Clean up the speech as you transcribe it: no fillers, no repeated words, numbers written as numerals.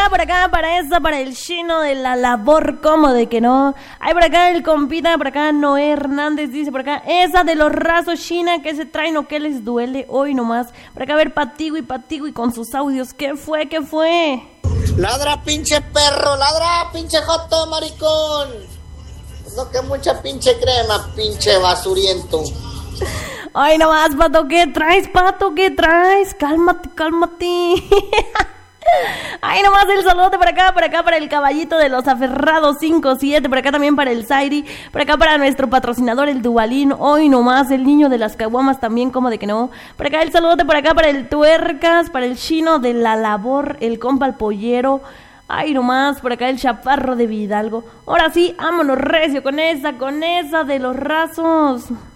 acá, para esa, para el chino de la labor, ¿cómo de que no? Hay por acá el compita, por acá Noé Hernández dice por acá, esa de los rasos China, ¿qué se traen o qué les duele hoy nomás? Por acá a ver Patigo y con sus audios, ¿qué fue? Ladra pinche perro, ladra pinche joto maricón. No que mucha pinche crema, pinche basuriento. Ay, nomás, Pato, ¿qué traes, Pato? ¿Qué traes? Cálmate. Ay, nomás el saludote por acá, para el caballito de los aferrados 5-7, por acá también para el Zairi, por acá para nuestro patrocinador, el Dubalín, hoy nomás, el niño de las caguamas también, como de que no, por acá el saludote por acá para el Tuercas, para el chino de la labor, el compa el pollero, ay nomás, por acá el chaparro de Vidalgo. Ahora sí, vámonos recio con esa de los rasos.